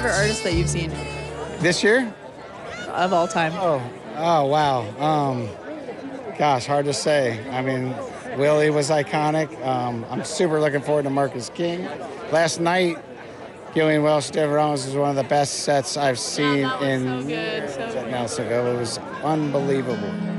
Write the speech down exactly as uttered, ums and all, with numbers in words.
favorite artist that you've seen This year? of all time? Oh, oh wow. Um, gosh, hard to say. I mean, Willie was iconic. Um, I'm super looking forward to Marcus King. Last night, Gillian Welsh, David Ramos was one of the best sets I've seen Yeah, that was in so good, years so at good. Nelsonville. It was unbelievable.